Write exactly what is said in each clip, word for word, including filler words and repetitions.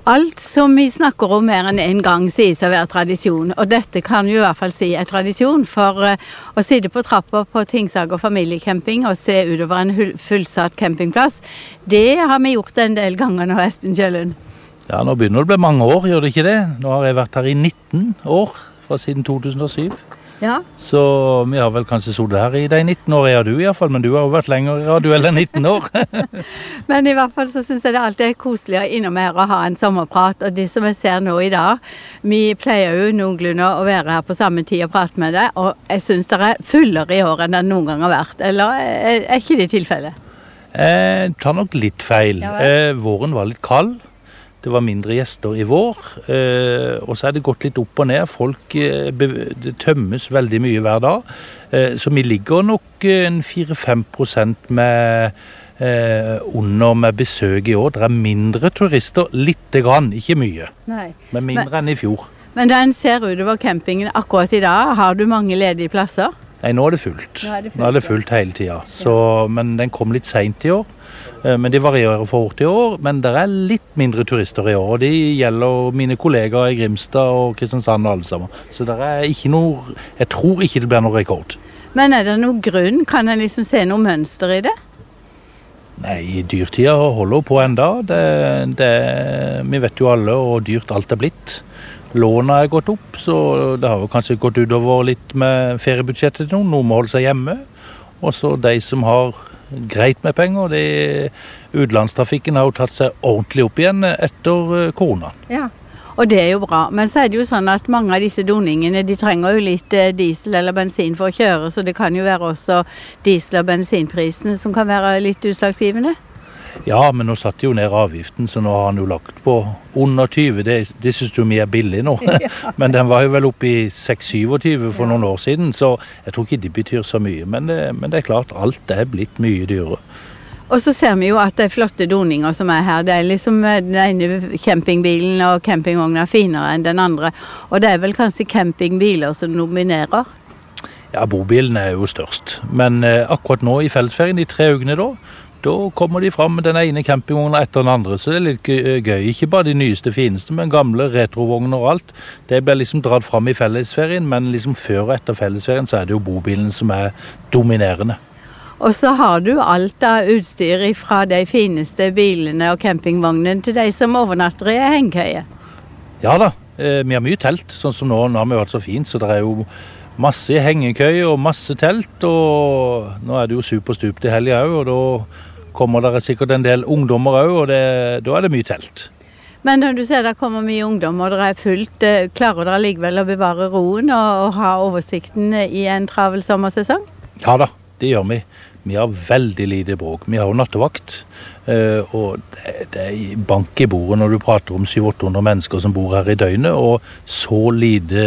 Alt som vi snakker om mer enn en gang sies å være tradisjon, og dette kan jo i hvert fall si er tradisjon, for uh, å sitte på trappa på Tingsager familiecamping og se utover en fullsatt campingplass, det har vi gjort en del ganger nå, Espen Kjellund. Ja, nå begynner det å bli mange år, gjør det ikke det? Nå har jeg vært her i nitten år, fra siden to tusen og syv. Ja. Så vi har vel kanskje sittet her i de nitten år, ja du i hvert fall, men du har jo vært lenger i radio enn nitten år. Men i hvert fall så synes jeg det alltid er koselig innom her å ha en sommerprat, og det som jeg ser nå i dag, vi pleier jo noenlunde å være her på samme tid og prate med deg, og jeg synes det er fullere i år enn det noen gang har vært, eller er, er ikke det tilfellet? Jeg tar nok litt feil. Ja, eh, våren var litt kald. Det var mindre gjester i vår, eh, og så er det gått litt opp og ned. Folk eh, det tømmes veldig mye hver dag, eh, så vi ligger nok en fire til fem prosent med, eh, under med besøk i år. Det er mindre turister, litt grann, ikke mye, Nei. men mindre men, enn i fjor. Men da en ser utover campingen akkurat i dag, har du mange ledige plasser? Nei, nå er det fullt. Nå er det fullt, nå er det fullt hele tiden, så, ja. Men den kom litt sent i år. Men de varierer for år til år, men det er litt mindre turister i år, og de gjelder mine kollegaer i Grimstad og Kristiansand og alle sammen. Så det er ikke noe, jeg tror ikke det blir noe rekord. Men er det noen grunn? Kan en liksom se noe mønster i det? Nei, dyrtida holder på enda. Det, det, vi vet jo alle hvor dyrt alt er blitt. Lånet er gått opp, så det har jo kanskje gått utover litt med feriebudsjettet til noen. Noen må holde seg hjemme, og så de som har greit med penger. Det, utenlandstrafikken har jo tatt seg ordentlig opp igjen etter koronaen. Ja, og det er jo bra. Men så er det jo sånn at mange av disse doningene, de trenger jo litt diesel eller bensin for å kjøre, så det kan jo være også diesel- og bensinprisene som kan være litt utslagsgivende. Ja, men nå satt jo ned avgiften, så nå har han jo lagt på under tyve. Det, det synes du vi er billig nå. Ja. Men den var jo vel oppe i seks til syv for ja. noen år siden, så jeg tror ikke det betyr så mye. Men det, men det er klart, alt er blitt mye dyrere. Og så ser vi jo at det er flotte doninger som er her. Det er liksom den ene campingbilen og campingvognen er finere enn den andre. Og det er vel kanskje campingbiler som nominerer? Ja, bobilen er jo størst. Men eh, akkurat nå i fellesferien, de tre ukene da, da kommer de fram med den ene campingvognen etter den andre, så det er litt gøy. Ikke bare de nyeste, fineste, men gamle retrovogner og alt. Det blir liksom dratt fram i fellesferien, men liksom før og etter fellesferien så er det jo bobilen som er dominerende. Og så har du alt av utstyr fra de fineste bilene og campingvognene til de som overnatter i hengekøye. Ja da, vi har mye telt, sånn som nå, nå har vi vært så fint, så det er jo masse hengekøy og masse telt, og nå er det jo superstup til helgen også, og da kommer det sikkert en del ungdommer også, og det, da er det mye telt. Men når du ser det kommer mye ungdom, og det er fullt, klarer dere likevel å bevare roen og, og ha oversikten i en travel sommersesong? Ja da, det gjør vi. Vi har veldig lite bråk. Vi har jo nattevakt, og det, det er bank i bordet når du prater om syv til åtte hundre mennesker som bor her i døgnet, og så lite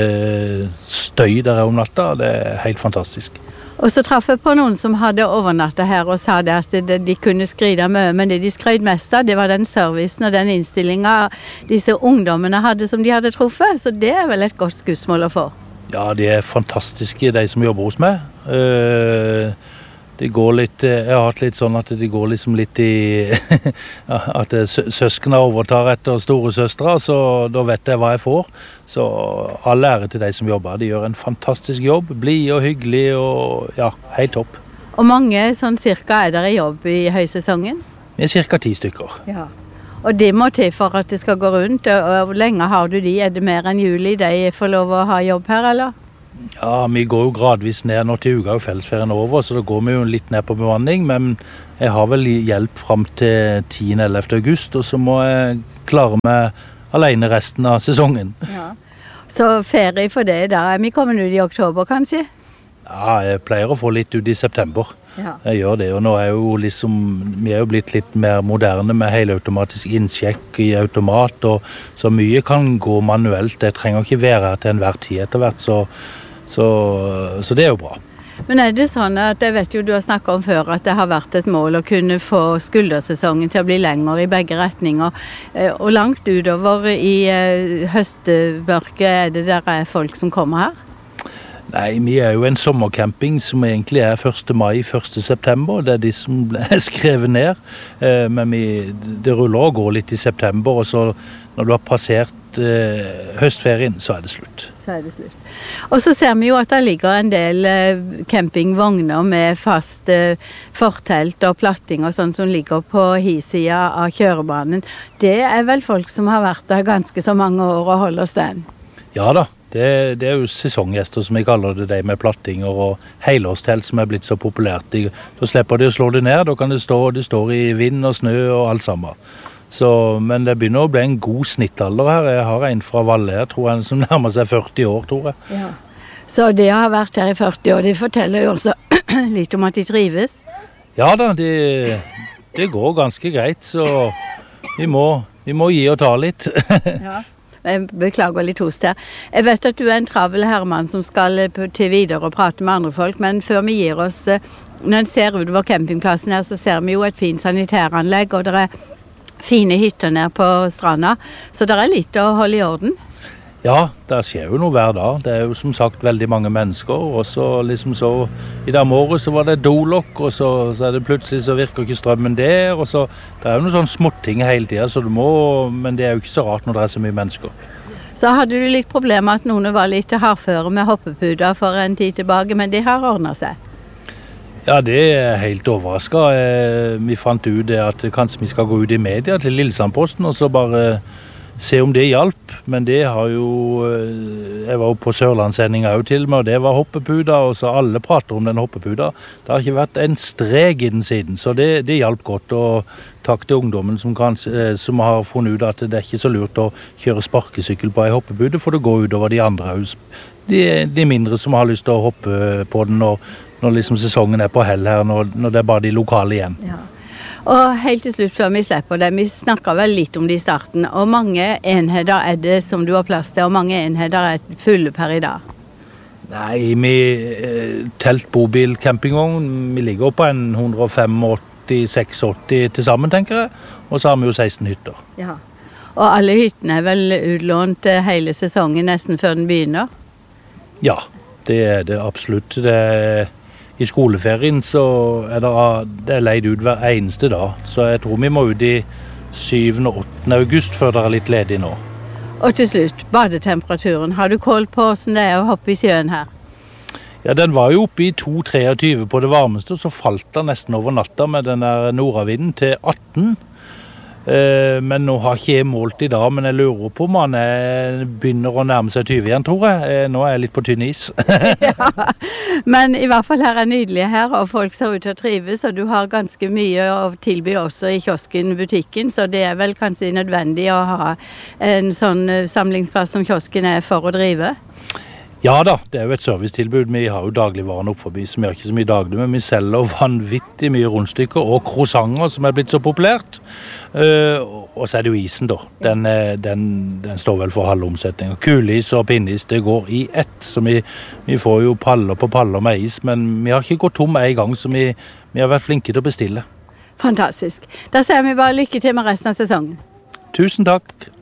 støy der om natta, det er helt fantastisk. Og så traff jeg på noen som hadde overnattet her og sa det at de, de kunne skryte mye, men det de skrøt mest av, det var den servicen og den innstillingen disse ungdommene hadde som de hadde truffet, så det er vel et godt skussmål å få. Ja, de er fantastiske, de som jobber hos meg. Uh, Det går litt, jeg har hatt litt sånn at det går liksom litt i at søskene overtar etter store søstre, så da vet jeg hva jeg får. Så all ære til de som jobber. De gjør en fantastisk jobb, blid og hyggelig og ja, helt topp. Og mange sånn cirka er der i jobb i høysesongen? Vi er cirka ti stykker. Ja. Og det må til for at det skal gå rundt, og hvor lenge har du de? Er det mer enn juli de får lov å ha jobb her, eller? Ja, vi går jo gradvis ned nå til uka og fellesferien over, så da går vi jo litt ned på bemanning, men jeg har vel hjelp frem til tiende til ellevte august, og så må jeg klare meg alene resten av sesongen. Ja. Så ferie for det, da er vi kommet ut i oktober, kanskje? Ja, jeg pleier å få litt ut i september. Ja. Jeg gjør det, og nå er jo liksom, vi er jo blitt litt mer moderne med helautomatisk innsjekk i automat, og så mye kan gå manuelt. Jeg trenger ikke være her til enhver tid etter hvert, så Så, så det er jo bra. Men er det sånn at jeg vet jo du har snakket om før at det har vært et mål å kunne få skuldersesongen til å bli lenger i begge retninger, og langt utover i høstmørket er det der er folk som kommer her? Nei, vi er jo en sommercamping som egentlig er første mai, første september. Det er de som er skrevet ned. Men vi, det ruller og går litt i september, og så når du har passert eh, høstferien, så er det slutt. Så er det slutt. Og så ser vi jo at det ligger en del eh, campingvogner med fast eh, fortelt og platting og sånn som ligger på hi-sida av kjørebanen. Det er vel folk som har vært der ganske så mange år og holder stand? Ja da. Det, det er jo sesonggjester som jeg kaller det, de med plattinger og helårstelt som er blitt så populært. De, da slipper de å slå det ned, da kan det stå, det står i vind og snø og alt sammen. Så, men det begynner å bli en god snittalder her. Jeg har en fra Valle her, tror jeg, som nærmer seg førti år, tror jeg. Ja. Så de har vært her i førti år, de forteller jo også litt om at de trives? Ja da, det, det går ganske greit, så vi må, vi må gi og ta litt. Ja. Jeg beklager litt host her. Jeg vet at du er en travel herremann som skal til videre og prate med andre folk, men før vi gir oss, når en ser utover campingplassen her, så ser vi jo et fint sanitæranlegg, og det er fine hytter nede på stranda, så det er litt å holde i orden. Ja, det skjer jo noe hver dag. Det er jo som sagt veldig mange mennesker, og så liksom så, i dag morgen så var det dolokk, og så, så er det plutselig så virker ikke strømmen der, og så, det er jo noen sånne småting hele tiden, så du må, men det er jo ikke så rart når det er så mye mennesker. Så hadde du litt problem med at noen var litt hardføre med hoppepuder for en tid tilbake, men de har ordnet seg? Ja, det er helt overrasket. Vi fant ut det at kanskje vi skal gå ut i media til Lillesandposten, og så bare se om det hjalp, men det har jo, jeg var jo på Sørlandssendinga jo til meg, og det var hoppepuda, og så alle prater om den hoppepuda. Det har ikke vært en strek i den siden, så det, det hjalp godt, og takk til ungdommen som, kan, som har funnet ut at det er ikke så lurt å kjøre sparkesykkel på en hoppepude, for det går utover de andre, de, de mindre som har lyst til å hoppe på den, når, når liksom sesongen er på hell her, når, når det er bare de lokale igjen. Ja. Og helt til slutt før vi slipper det, vi snakker vel litt om det i starten, og mange enheter er det som du har plass til, og mange enheter er fulle per i dag? Nei, vi telt, bobil, campingvogn, vi ligger på en ett hundre åttifem seksogåtti til sammen, tenker jeg, og så har vi jo seksten hytter. Ja, og alle hyttene er vel utlånt hele sesongen nesten før den begynner? Ja, det er det absolutt. Det er I skoleferien så er det, det er leid ut hver eneste dag, så jeg tror vi må ut i syvende og åttende august før det er litt ledig nå. Og til slutt, badetemperaturen. Har du kål på hvordan det er å hoppe i sjøen her? Ja, den var jo oppe i to komma treogtyve på det varmeste, så falt den nesten over natta med den der nordavinden til atten. Men nå har ikke jeg målt i dag, men jeg lurer på om han er, begynner å nærme seg tyve igjen, tror jeg. Nå er jeg litt på tynn is. Ja, men i hvert fall her er nydelige her, og folk ser ut til å trives, og du har ganske mye å tilby også i kiosken, butikken, så det er vel kanskje nødvendig å ha en sånn samlingsplass som kiosken er for å drive? Ja da, det er jo et servicetilbud. Vi har jo dagligvarene opp forbi, som gjør ikke så mye daglig, men vi selger vanvittig mye rundstykker og croissanter som er blitt så populært. Uh, og så er det jo isen da. Den, den, den står vel for halve omsetningen. Kulis og pinnis, det går i ett. Så vi, vi får jo paller på paller med is, men vi har ikke gått tom en gang, så vi, vi har vært flinke til å bestille. Fantastisk. Da sier vi bare lykke til med resten av sesongen. Tusen takk.